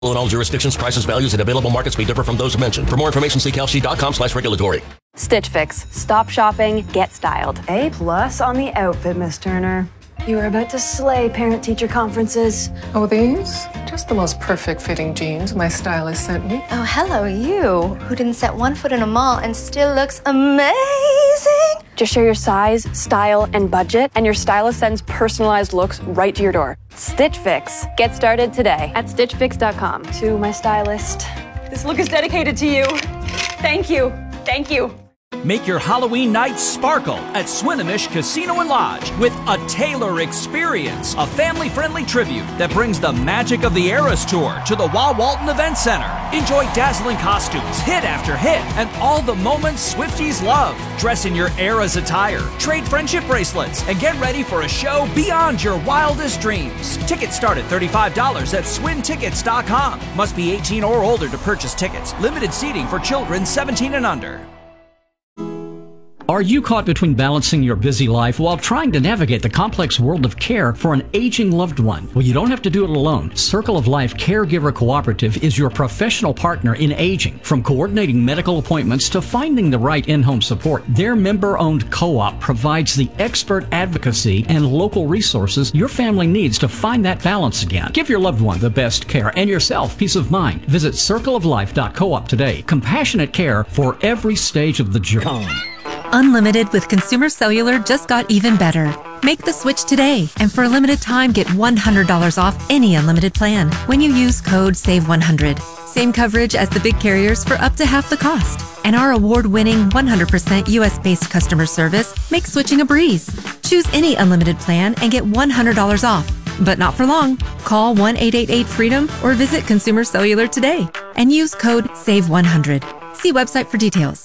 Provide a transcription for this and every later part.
In all jurisdictions, prices, values, and available markets may differ from those mentioned. For more information, see calc.com/regulatory. Stitch Fix. Stop shopping, get styled. A+ on the outfit, Miss Turner. You were about to slay parent-teacher conferences. Oh, these? Just the most perfect fitting jeans my stylist sent me. Oh, hello, you, who didn't set one foot in a mall and still looks amazing. Just share your size, style, and budget, and your stylist sends personalized looks right to your door. Stitch Fix. Get started today at stitchfix.com. To my stylist, this look is dedicated to you. Thank you. Thank you. Make your Halloween night sparkle at Swinomish Casino and Lodge with a Taylor Experience, a family-friendly tribute that brings the magic of the Eras Tour to the Walton Event Center. Enjoy dazzling costumes, hit after hit, and all the moments Swifties love. Dress in your Eras attire, trade friendship bracelets, and get ready for a show beyond your wildest dreams. Tickets start at $35 at swintickets.com. Must be 18 or older to purchase tickets. Limited seating for children 17 and under. Are you caught between balancing your busy life while trying to navigate the complex world of care for an aging loved one? Well, you don't have to do it alone. Circle of Life Caregiver Cooperative is your professional partner in aging. From coordinating medical appointments to finding the right in-home support, their member-owned co-op provides the expert advocacy and local resources your family needs to find that balance again. Give your loved one the best care and yourself peace of mind. Visit circleoflife.coop today. Compassionate care for every stage of the journey. Unlimited with Consumer Cellular just got even better. Make the switch today, and for a limited time, get $100 off any unlimited plan when you use code SAVE100. Same coverage as the big carriers for up to half the cost. And our award-winning 100% US-based customer service makes switching a breeze. Choose any unlimited plan and get $100 off. But not for long. Call 1-888-FREEDOM or visit Consumer Cellular today and use code SAVE100. See website for details.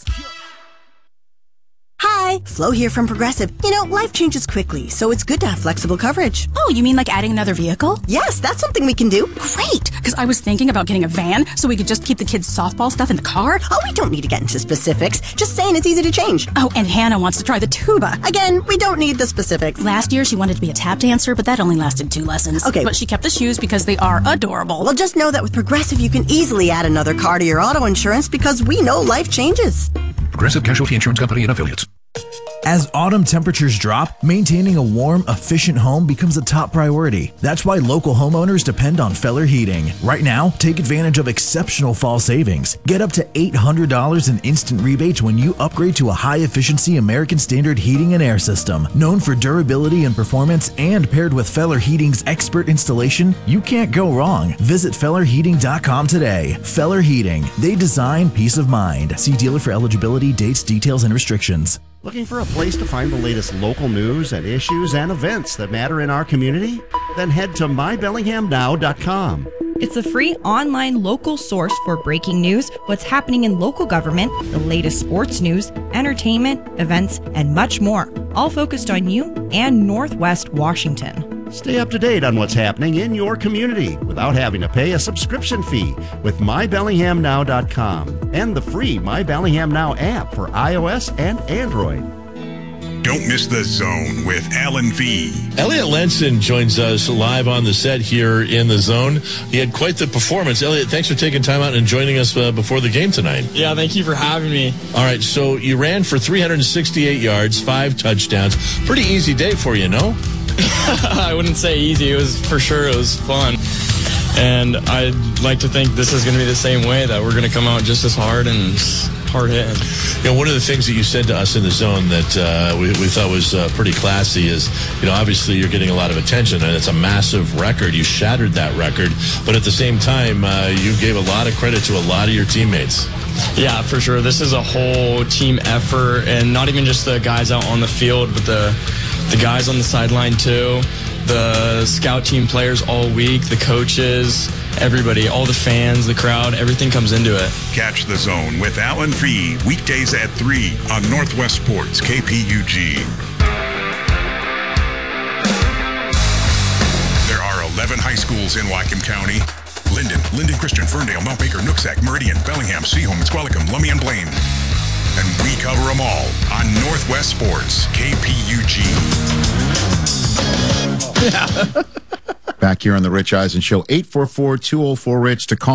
Hi, Flo here from Progressive. You know, life changes quickly, so it's good to have flexible coverage. Oh, you mean like adding another vehicle? Yes, that's something we can do. Great, because I was thinking about getting a van so we could just keep the kids' softball stuff in the car. Oh, we don't need to get into specifics. Just saying it's easy to change. Oh, and Hannah wants to try the tuba. Again, we don't need the specifics. Last year, she wanted to be a tap dancer, but that only lasted 2 lessons. Okay. But she kept the shoes because they are adorable. Well, just know that with Progressive, you can easily add another car to your auto insurance because we know life changes. Progressive Casualty Insurance Company and Affiliates. As autumn temperatures drop, maintaining a warm, efficient home becomes a top priority. That's why local homeowners depend on Feller Heating. Right now, take advantage of exceptional fall savings. Get up to $800 in instant rebates when you upgrade to a high-efficiency American Standard heating and air system. Known for durability and performance and paired with Feller Heating's expert installation, you can't go wrong. Visit FellerHeating.com today. Feller Heating. They design peace of mind. See dealer for eligibility, dates, details, and restrictions. Looking for a place to find the latest local news and issues and events that matter in our community? Then head to mybellinghamnow.com. It's a free online local source for breaking news, what's happening in local government, the latest sports news, entertainment, events, and much more, all focused on you and Northwest Washington. Stay up to date on what's happening in your community without having to pay a subscription fee with mybellinghamnow.com and the free My Bellingham Now app for iOS and Android. Don't miss The Zone with Alan Fee. Elliot Lenson joins us live on the set here in The Zone. He had quite the performance. Elliot, thanks for taking time out and joining us before the game tonight. Yeah, thank you for having me. All right, so you ran for 368 yards, 5 touchdowns. Pretty easy day for you, no? I wouldn't say easy. It was fun. And I'd like to think this is going to be the same way, that we're going to come out just as hard and hard hitting. You know, one of the things that you said to us in The Zone that we thought was pretty classy is, you know, obviously you're getting a lot of attention and it's a massive record. You shattered that record, but at the same time, you gave a lot of credit to a lot of your teammates. Yeah, for sure. This is a whole team effort, and not even just the guys out on the field, but the guys on the sideline too, the scout team players all week, the coaches, everybody, all the fans, the crowd, everything comes into it. Catch The Zone with Alan Fee weekdays at 3 on Northwest Sports KPUG. There are 11 high schools in Whatcom County. Linden Christian, Ferndale, Mount Baker, Nooksack, Meridian, Bellingham, Seaholm, Squalicum, Lummi, and Blaine. And we cover them all on Northwest Sports, KPUG. Yeah. back here on the Rich Eisen Show. 844-204-RICH to call.